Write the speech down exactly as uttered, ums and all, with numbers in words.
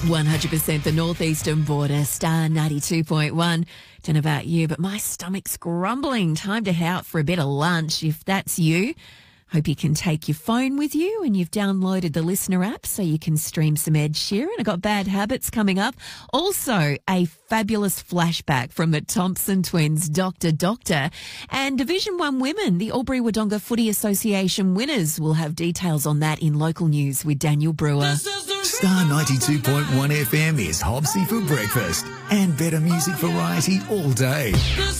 one hundred percent the northeastern border, Star ninety-two point one. Don't know about you, but my stomach's grumbling. Time to head out for a bit of lunch. If that's you, hope you can take your phone with you and you've downloaded the Listener app so you can stream some Ed Sheeran. I got Bad Habits coming up. Also, a fabulous flashback from the Thompson twins, Doctor Doctor. And Division One women, the Albury-Wodonga Footy Association winners. We'll have details on that in local news with Daniel Brewer. Star ninety-two point one F M is Hobsy for breakfast and better music variety all day.